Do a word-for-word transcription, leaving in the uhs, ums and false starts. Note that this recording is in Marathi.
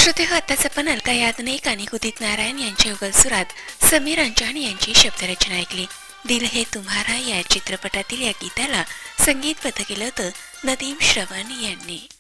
श्रोते हो, आताच आपण अलका याज्ञनिक आणि उदित नारायण यांच्या युगल सुरात समीर अंजान यांची शब्दरचना ऐकली. दिल है तुम्हारा या चित्रपटातील या गीताला संगीतबद्ध केलं होतं नदीम श्रवण यांनी.